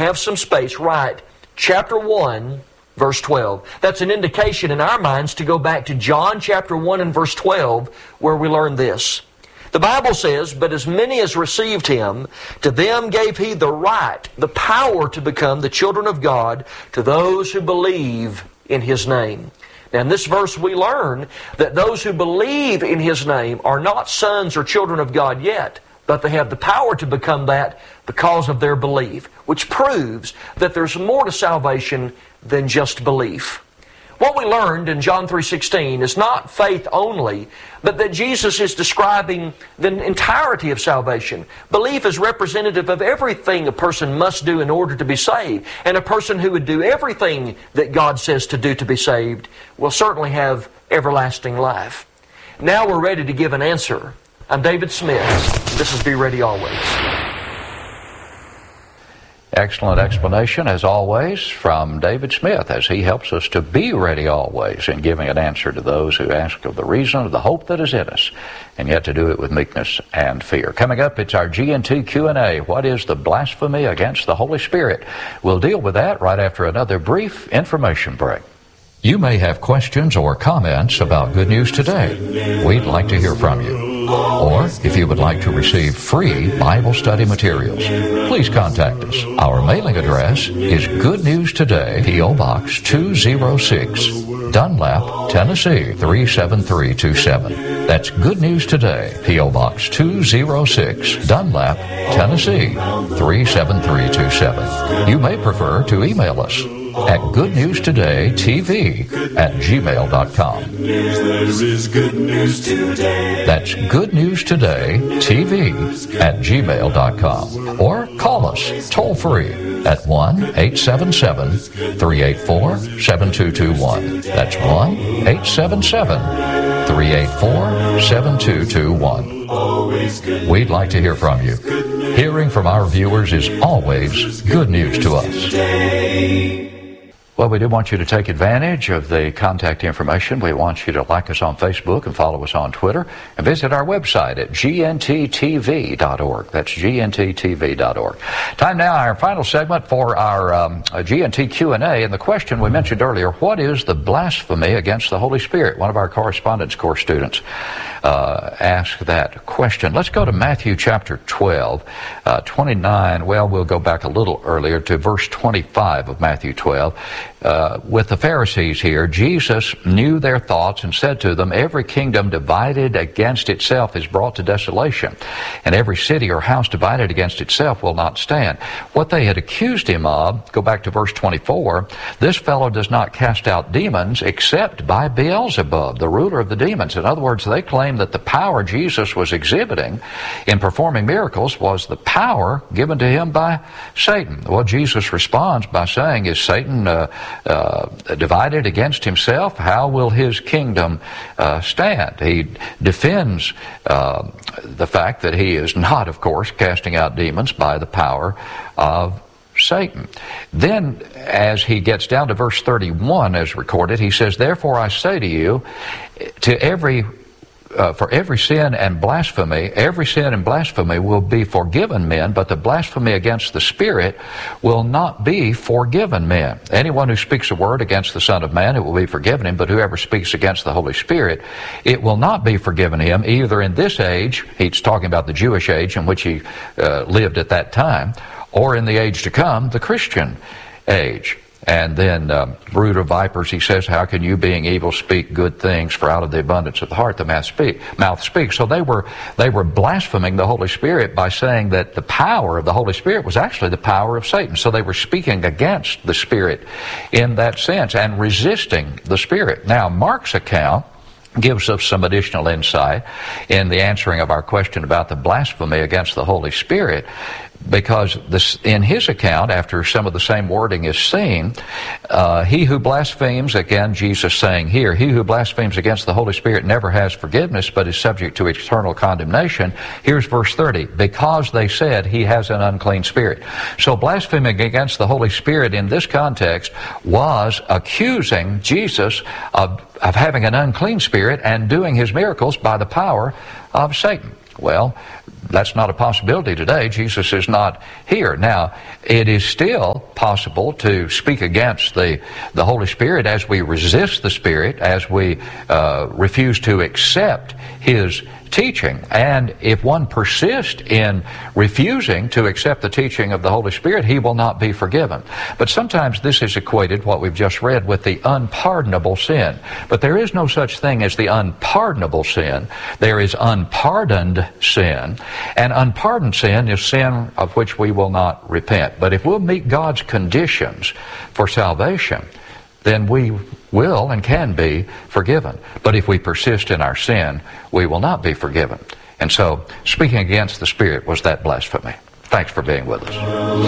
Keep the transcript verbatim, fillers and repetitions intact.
have some space, write chapter one, verse twelve. That's an indication in our minds to go back to John chapter one and verse twelve, where we learn this. The Bible says, "But as many as received Him, to them gave He the right, the power to become the children of God, to those who believe in His name." Now in this verse we learn that those who believe in His name are not sons or children of God yet, but they have the power to become that because of their belief, which proves that there's more to salvation than just belief. What we learned in John three sixteen is not faith only, but that Jesus is describing the entirety of salvation. Belief is representative of everything a person must do in order to be saved. And a person who would do everything that God says to do to be saved will certainly have everlasting life. Now we're ready to give an answer. I'm David Smith. This is Be Ready Always. Excellent explanation, as always, from David Smith, as he helps us to be ready always in giving an answer to those who ask of the reason of the hope that is in us, and yet to do it with meekness and fear. Coming up, it's our G N T Q and A. What is the blasphemy against the Holy Spirit? We'll deal with that right after another brief information break. You may have questions or comments about Good News Today. We'd like to hear from you. Or, if you would like to receive free Bible study materials, please contact us. Our mailing address is Good News Today, P O. Box two oh six, Dunlap, Tennessee three seven three two seven. That's Good News Today, P O. Box two oh six, Dunlap, Tennessee three seven three two seven. You may prefer to email us at goodnewstodaytv at gmail dot com. There is good news today. That's goodnewstodaytv at gmail dot com. Or call us toll free at one eight seven seven, three eight four, seven two two one. That's one eight seven seven, three eight four, seven two two one. We'd like to hear from you. Hearing from our viewers is always good news to us. Well, we do want you to take advantage of the contact information. We want you to like us on Facebook and follow us on Twitter, and visit our website at G N T T V dot org. That's G N T T V dot org. Time now, our final segment for our um, G N T Q and A. And the question we mentioned earlier, what is the blasphemy against the Holy Spirit? One of our correspondence course students uh, asked that question. Let's go to Matthew chapter twelve, uh, twenty-nine. Well, we'll go back a little earlier to verse twenty-five of Matthew twelve. Uh, with the Pharisees here, Jesus knew their thoughts and said to them, "Every kingdom divided against itself is brought to desolation, and every city or house divided against itself will not stand." What they had accused him of, go back to verse twenty-four, "This fellow does not cast out demons except by Beelzebub, the ruler of the demons." In other words, they claimed that the power Jesus was exhibiting in performing miracles was the power given to him by Satan. Well, Jesus responds by saying, is Satan uh, Uh, divided against himself? How will his kingdom uh, stand? He defends uh, the fact that he is not, of course, casting out demons by the power of Satan. Then, as he gets down to verse thirty-one, as recorded, he says, "Therefore I say to you, to every Uh, for every sin and blasphemy, every sin and blasphemy will be forgiven men, but the blasphemy against the Spirit will not be forgiven men. Anyone who speaks a word against the Son of Man, it will be forgiven him, but whoever speaks against the Holy Spirit, it will not be forgiven him, either in this age," he's talking about the Jewish age in which he uh, lived at that time, "or in the age to come, the Christian age." And then, um, brood of vipers, he says, "How can you, being evil, speak good things? For out of the abundance of the heart the mouth speak, mouth speaks." So they were they were blaspheming the Holy Spirit by saying that the power of the Holy Spirit was actually the power of Satan. So they were speaking against the Spirit in that sense and resisting the Spirit. Now, Mark's account gives us some additional insight in the answering of our question about the blasphemy against the Holy Spirit, because this, in his account, after some of the same wording is seen, uh, he who blasphemes, again Jesus saying here, he who blasphemes against the Holy Spirit never has forgiveness, but is subject to eternal condemnation. Here's verse thirty, "Because they said he has an unclean spirit." So blaspheming against the Holy Spirit in this context was accusing Jesus of, of having an unclean spirit and doing his miracles by the power of Satan. Well, that's not a possibility today. Jesus is not here. Now, it is still possible to speak against the, the Holy Spirit as we resist the Spirit, as we uh, refuse to accept His teaching. And if one persists in refusing to accept the teaching of the Holy Spirit, he will not be forgiven. But sometimes this is equated, what we've just read, with the unpardonable sin. But there is no such thing as the unpardonable sin. There is unpardoned sin. And unpardoned sin is sin of which we will not repent. But if we'll meet God's conditions for salvation, then we will and can be forgiven. But if we persist in our sin, we will not be forgiven. And so, speaking against the Spirit was that blasphemy. Thanks for being with us.